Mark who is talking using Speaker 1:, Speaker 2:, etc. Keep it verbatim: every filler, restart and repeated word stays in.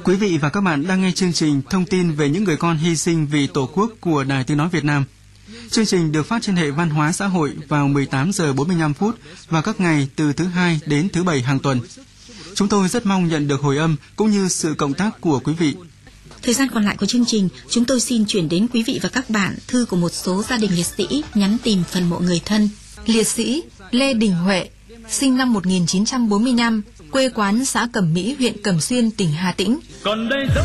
Speaker 1: Quý vị và các bạn đang nghe chương trình thông tin về những người con hy sinh vì Tổ quốc của Đài Tiếng nói Việt Nam. Chương trình được phát trên hệ Văn hóa xã hội vào mười tám giờ bốn mươi lăm phút vào các ngày từ thứ hai đến thứ bảy hàng tuần. Chúng tôi rất mong nhận được hồi âm cũng như sự cộng tác của quý vị.
Speaker 2: Thời gian còn lại của chương trình, chúng tôi xin chuyển đến quý vị và các bạn thư của một số gia đình liệt sĩ nhắn tìm phần mộ người thân.
Speaker 3: Liệt sĩ Lê Đình Huệ, sinh năm một nghìn chín trăm bốn mươi lăm, quê quán xã Cẩm Mỹ, huyện Cẩm Xuyên, tỉnh Hà Tĩnh.
Speaker 4: Còn đây